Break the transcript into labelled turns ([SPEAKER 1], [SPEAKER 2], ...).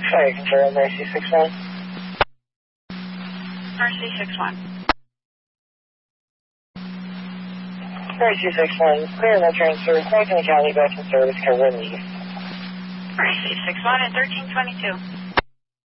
[SPEAKER 1] Fire control, Mercy 61.
[SPEAKER 2] Mercy 61.
[SPEAKER 1] Mercy 61, clear no transfer, Franklin County back in service, cover in the east.
[SPEAKER 2] Mercy 61 at 1322.